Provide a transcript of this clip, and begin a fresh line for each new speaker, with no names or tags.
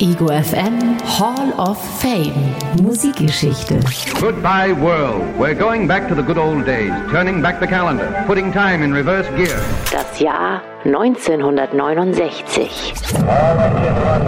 Ego FM Hall of Fame Musikgeschichte.
Goodbye world. We're going back to the good old days, turning back the calendar, putting time in reverse gear.
Das Jahr 1969.